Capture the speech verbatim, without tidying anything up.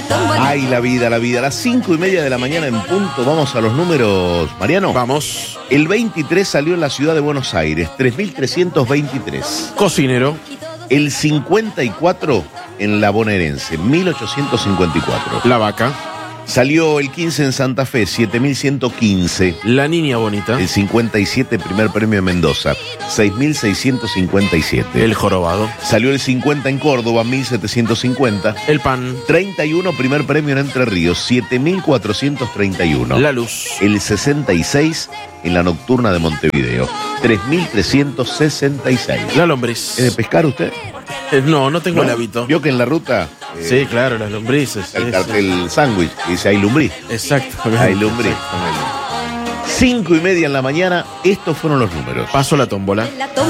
Ay, la vida, la vida. A las cinco y media de la mañana en punto. Vamos a los números, Mariano. Vamos. El veintitrés salió en la ciudad de Buenos Aires, tres mil trescientos veintitrés. Cocinero. El cincuenta y cuatro en la bonaerense, mil ochocientos cincuenta y cuatro. La vaca. Salió el quince en Santa Fe, siete mil ciento quince. La niña bonita. El cincuenta y siete, primer premio en Mendoza, seis mil seiscientos cincuenta y siete. El jorobado. Salió el cincuenta en Córdoba, mil setecientos cincuenta. El pan. treinta y uno, primer premio en Entre Ríos, siete mil cuatrocientos treinta y uno. La luz. El sesenta y seis en la nocturna de Montevideo, tres mil trescientos sesenta y seis. La lombriz. ¿Es de pescar usted? Eh, no, no tengo ¿No? el hábito. ¿Vio que en la ruta? eh, Sí, claro, las lombrices. El sí, cartel sándwich dice hay lombriz. sí. Exacto. Hay lombriz. Cinco y media en la mañana, estos fueron los números. Paso la tómbola.